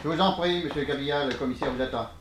Je vous en prie, monsieur Gabillard, le commissaire vous attend.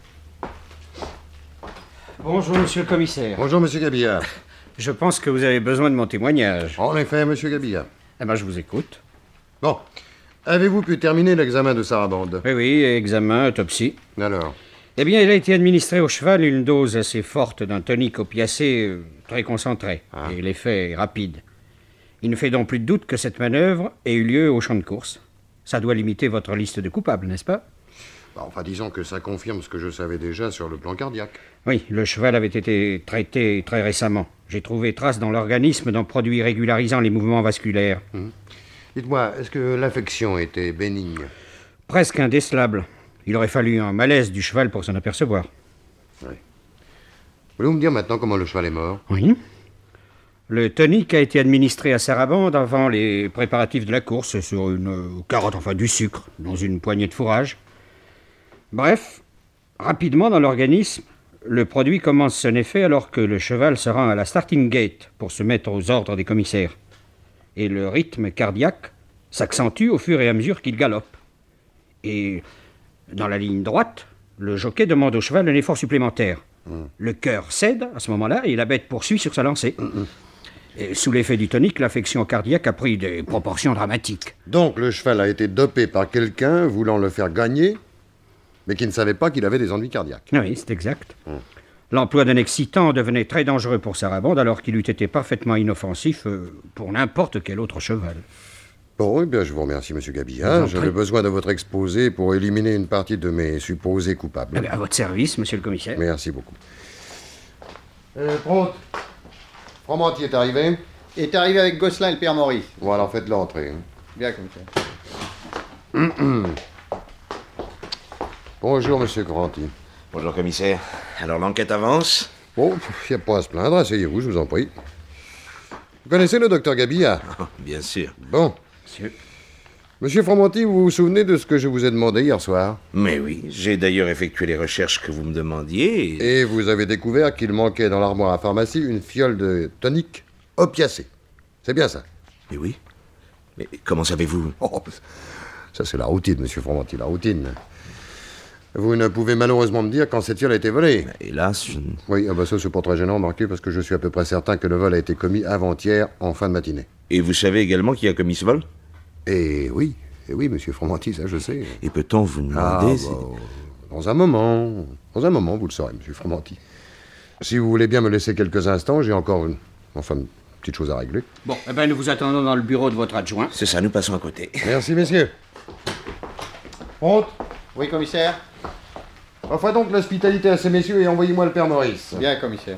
Bonjour, monsieur le commissaire. Bonjour, monsieur Gabillard. Je pense que vous avez besoin de mon témoignage. En effet, monsieur Gabillard. Eh ben, je vous écoute. Bon. Avez-vous pu terminer l'examen de Sarabande? Oui, examen, autopsie. Alors? Eh bien, il a été administré au cheval une dose assez forte d'un tonique opiacé très concentré. Ah. Et l'effet est rapide. Il ne fait donc plus de doute que cette manœuvre ait eu lieu au champ de course. Ça doit limiter votre liste de coupables, n'est-ce pas? Enfin, disons que ça confirme ce que je savais déjà sur le plan cardiaque. Oui, le cheval avait été traité très récemment. J'ai trouvé trace dans l'organisme d'un produit régularisant les mouvements vasculaires. Dites-moi, est-ce que l'infection était bénigne? Presque indécelable. Il aurait fallu un malaise du cheval pour s'en apercevoir. Oui. Voulez-vous me dire maintenant comment le cheval est mort? Oui. Le tonique a été administré à Sarabande avant les préparatifs de la course sur une carotte, enfin du sucre, dans une poignée de fourrage. Bref, rapidement dans l'organisme, le produit commence son effet alors que le cheval se rend à la starting gate pour se mettre aux ordres des commissaires. Et le rythme cardiaque s'accentue au fur et à mesure qu'il galope. Et dans la ligne droite, le jockey demande au cheval un effort supplémentaire. Le cœur cède à ce moment-là et la bête poursuit sur sa lancée. Et sous l'effet du tonique, l'affection cardiaque a pris des proportions dramatiques. Donc le cheval a été dopé par quelqu'un voulant le faire gagner, mais qui ne savait pas qu'il avait des ennuis cardiaques. Oui, c'est exact. L'emploi d'un excitant devenait très dangereux pour Sarabande alors qu'il eût été parfaitement inoffensif pour n'importe quel autre cheval. Bon, eh bien, je vous remercie, monsieur Gabillard. J'avais besoin de votre exposé pour éliminer une partie de mes supposés coupables. Eh bien, à votre service, monsieur le commissaire. Merci beaucoup. Prote, Fromanti est arrivé? Il est arrivé avec Gosselin et le père Maurice. Bon, alors faites l'entrée. Bien, commissaire. Bonjour, monsieur Granty. Bonjour, commissaire. Alors, l'enquête avance? Bon, il n'y a pas à se plaindre, asseyez-vous, je vous en prie. Vous connaissez le docteur Gabillard? Oh, bien sûr. Bon. Monsieur Fromanti, vous vous souvenez de ce que je vous ai demandé hier soir? Mais oui, j'ai d'ailleurs effectué les recherches que vous me demandiez. Et vous avez découvert qu'il manquait dans l'armoire à pharmacie une fiole de tonique opiacé. C'est bien ça? Mais oui. Mais comment savez-vous? Oh, ça c'est la routine, monsieur Fromanti, la routine. Vous ne pouvez malheureusement me dire quand cette fiole a été volée? Hélas, je ne... Oui, ça c'est pas très gênant, remarquez, parce que je suis à peu près certain que le vol a été commis avant-hier, en fin de matinée. Et vous savez également qui a commis ce vol? Et oui, monsieur Fromanti, ça je sais. Et peut-on vous demander dans un moment, vous le saurez, monsieur Fromanti. Si vous voulez bien me laisser quelques instants, j'ai encore une petite chose à régler. Bon, eh bien, nous vous attendons dans le bureau de votre adjoint. C'est ça, nous passons à côté. Merci, messieurs. Honte. Oui, commissaire. Offrez donc l'hospitalité à ces messieurs et envoyez-moi le père Maurice. Bien, commissaire.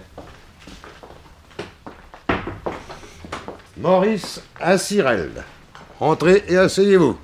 Maurice Assirel. Entrez et asseyez-vous.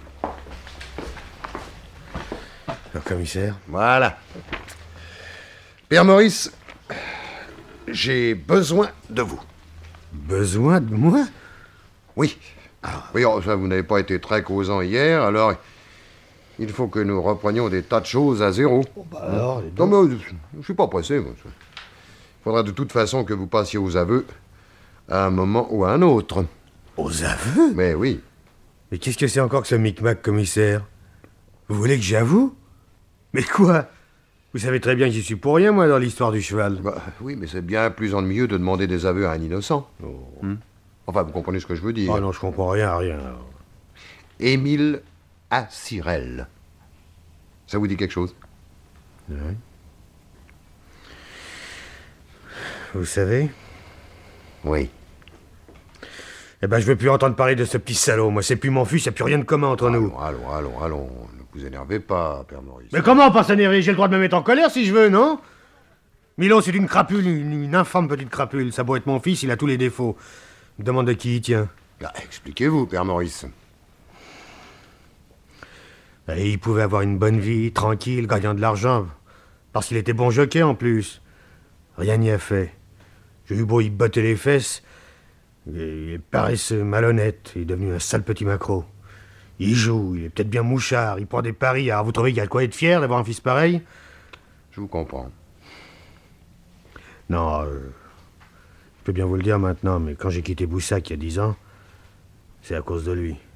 Le commissaire? Voilà. Père Maurice, j'ai besoin de vous. Besoin de moi? Oui. Oui, ça, vous n'avez pas été très causant hier, alors il faut que nous reprenions des tas de choses à zéro. Alors, Non, mais je suis pas pressé, moi. Il faudra de toute façon que vous passiez aux aveux à un moment ou à un autre. aux aveux? Mais oui. Mais qu'est-ce que c'est encore que ce micmac, commissaire? Vous voulez que j'avoue? Mais quoi? Vous savez très bien que j'y suis pour rien, moi, dans l'histoire du cheval. Oui, mais c'est bien plus ennuyeux de demander des aveux à un innocent. Enfin, vous comprenez ce que je veux dire. Oh non, je comprends rien à rien. Émile Assirel. Ça vous dit quelque chose? Oui. Vous savez? Oui. Eh ben, je veux plus entendre parler de ce petit salaud. Moi, c'est plus mon fils, y a plus rien de commun entre nous. Allons. Ne vous énervez pas, Père Maurice. Mais comment, pas s'énerver? J'ai le droit de me mettre en colère si je veux, non? Milo, c'est une crapule, une infâme petite crapule. Ça doit être mon fils, il a tous les défauts. Je me demande de qui il tient. Expliquez-vous, Père Maurice. Et il pouvait avoir une bonne vie, tranquille, gagnant de l'argent. Parce qu'il était bon jockey, en plus. Rien n'y a fait. J'ai eu beau y botter les fesses. Il est paresseux, malhonnête. Il est devenu un sale petit maquereau. Il joue, il est peut-être bien mouchard, il prend des paris. Alors vous trouvez qu'il y a de quoi être fier d'avoir un fils pareil? Je vous comprends. Non, je peux bien vous le dire maintenant, mais quand j'ai quitté Boussac il y a 10 ans, c'est à cause de lui.